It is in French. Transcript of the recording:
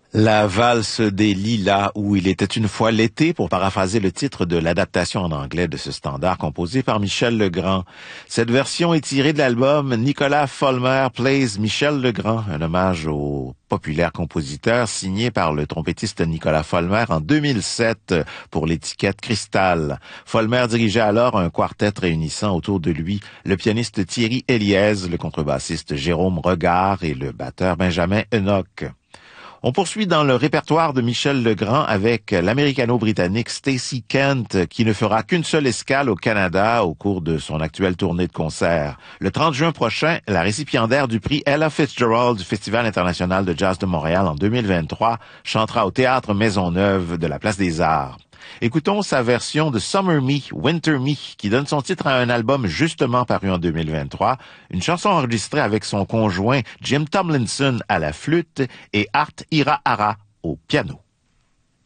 La valse des lilas, où il était une fois l'été, pour paraphraser le titre de l'adaptation en anglais de ce standard composé par Michel Legrand. Cette version est tirée de l'album Nicolas Folmer Plays Michel Legrand, un hommage au populaire compositeur signé par le trompettiste Nicolas Folmer en 2007 pour l'étiquette Cristal. Folmer dirigeait alors un quartet réunissant autour de lui le pianiste Thierry Eliez, le contrebassiste Jérôme Regard et le batteur Benjamin Enoch. On poursuit dans le répertoire de Michel Legrand avec l'américano-britannique Stacey Kent, qui ne fera qu'une seule escale au Canada au cours de son actuelle tournée de concert. Le 30 juin prochain, la récipiendaire du prix Ella Fitzgerald du Festival international de jazz de Montréal en 2023 chantera au Théâtre Maisonneuve de la Place des Arts. Écoutons sa version de Summer Me, Winter Me, qui donne son titre à un album justement paru en 2023, une chanson enregistrée avec son conjoint Jim Tomlinson à la flûte et Art Ira Ara au piano.